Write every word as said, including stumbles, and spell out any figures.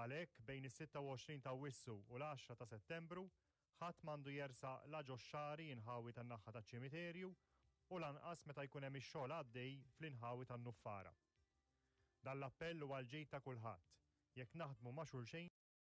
Għalhekk bejn is-sitta u għoxrin ta' Awwissu u l-għaxra ta' Settembru ħadd m'għandu jersaq la ġo x-xari inħawi tan-naħħa taċ-ċimiterju u lanqas meta jkun hemm ix-xogħol għaddej fl-inħawi tan-Nuffara. Dan l-appell huwa l-ġejt ta' kulħadd. Jekk naħdmu ma' xulxejn